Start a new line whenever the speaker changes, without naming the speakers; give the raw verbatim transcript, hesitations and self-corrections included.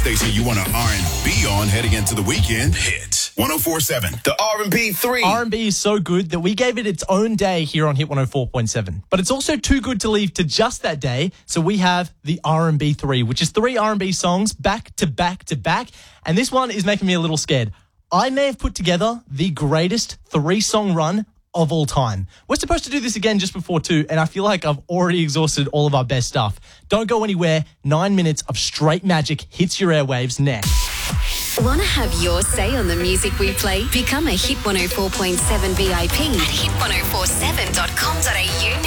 station you want to R and B on heading into the weekend. Hit one oh four point seven, the R and B three.
R and B is so good that we gave it its own day here on Hit one oh four point seven. But it's also too good to leave to just that day, so we have the R and B three, which is three R and B songs back to back to back. And this one is making me a little scared. I may have put together the greatest three-song run of all time. We're supposed to do this again just before two, and I feel like I've already exhausted all of our best stuff. Don't go anywhere. Nine minutes of straight magic hits your airwaves next.
Want to have your say on the music we play? Become a Hit one oh four point seven V I P at hit ten forty-seven dot com dot a u